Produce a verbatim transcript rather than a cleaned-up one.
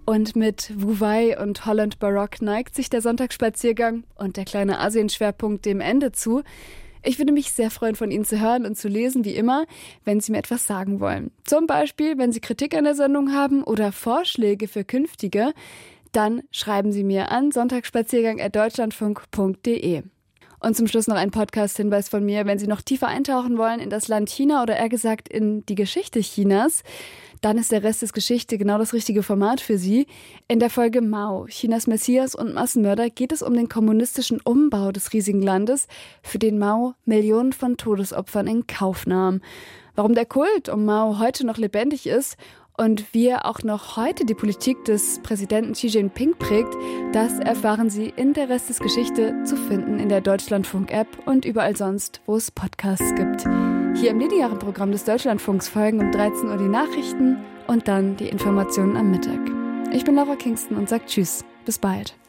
Und mit Wuwei und Holland Baroque neigt sich der Sonntagsspaziergang und der kleine Asienschwerpunkt dem Ende zu. Ich würde mich sehr freuen, von Ihnen zu hören und zu lesen, wie immer, wenn Sie mir etwas sagen wollen. Zum Beispiel, wenn Sie Kritik an der Sendung haben oder Vorschläge für künftige, dann schreiben Sie mir an sonntagsspaziergang at deutschlandfunk punkt de. Und zum Schluss noch ein Podcast-Hinweis von mir. Wenn Sie noch tiefer eintauchen wollen in das Land China oder eher gesagt in die Geschichte Chinas, dann ist der Rest des Geschichte genau das richtige Format für Sie. In der Folge Mao, Chinas Messias und Massenmörder, geht es um den kommunistischen Umbau des riesigen Landes, für den Mao Millionen von Todesopfern in Kauf nahm. Warum der Kult um Mao heute noch lebendig ist und wie er auch noch heute die Politik des Präsidenten Xi Jinping prägt, das erfahren Sie in der Rest des Geschichte, zu finden in der Deutschlandfunk-App und überall sonst, wo es Podcasts gibt. Hier im linearen Programm des Deutschlandfunks folgen um dreizehn Uhr die Nachrichten und dann die Informationen am Mittag. Ich bin Laura Kingston und sage Tschüss, bis bald.